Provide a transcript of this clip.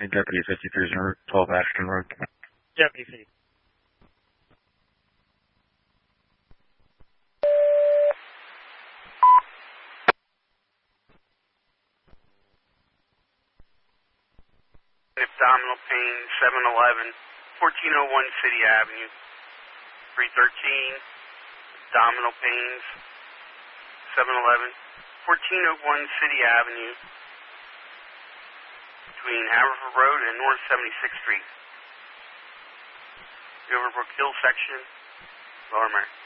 Deputy 53 on Route 12 Ashton Road. Deputy. Abdominal pain, 711, 1401 City Avenue, 313, abdominal pains, 711, 1401 City Avenue, between Haverford Road and North 76th Street. The Overbrook Hill section, Lower Merion.